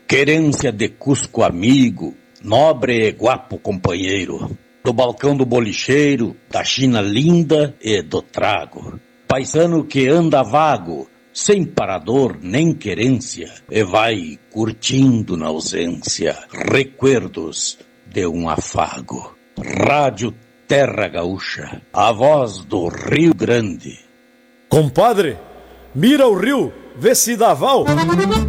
Querência de Cusco amigo, nobre e guapo companheiro, do balcão do bolicheiro, da China linda e do trago. Paisano que anda vago, sem parador nem querência, e vai curtindo na ausência recuerdos de um afago. Rádio Terra Gaúcha, a voz do Rio Grande. Compadre, mira o rio, vê se dá val.